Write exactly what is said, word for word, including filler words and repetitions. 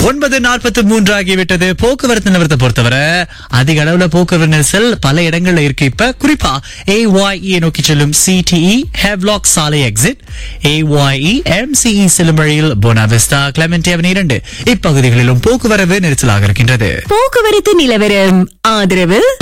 ஒன்பது நாற்பத்தி மூன்று ஆகிவிட்டது. போக்குவரத்து நிலவரத்தை பொறுத்தவரை அதிக அளவுல போக்குவரத்து நெரிசல் பல இடங்கள்ல இருக்கு. இப்ப குறிப்பா ஏஒய்இ நோக்கி செல்லும் சிடிஇ ஹேவ்லாக் சாலை எக்ஸிட், ஏஒய்இ எம்சிஇ செல்லும் வழியில் போனாவிஸ்டா கிளெமென்டி அவென்யூ இரண்டு இப்பகுதிகளிலும் போக்குவரத்து நெரிசலாக இருக்கின்றது. போக்குவரத்து நிலவரம் ஆதரவு